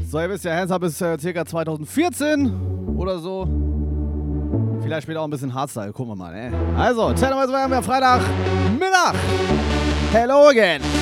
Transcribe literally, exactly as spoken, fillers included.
So, ihr wisst ja, Hands Up ist äh, circa zwanzig vierzehn oder so. Vielleicht später auch ein bisschen Hardstyle, gucken wir mal, ey. Also, Zählerweise haben wir Freitag Mittag. Hello again.